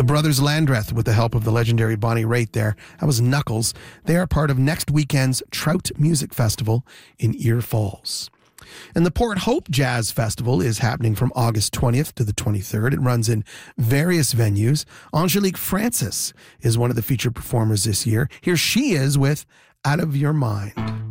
Brothers Landreth, with the help of the legendary Bonnie Raitt there, that was Knuckles. They are part of next weekend's Trout Music Festival in Ear Falls. And the Port Hope Jazz Festival is happening from August 20th to the 23rd. It runs in various venues. Angelique Francis is one of the featured performers this year. Here she is with Out of Your Mind.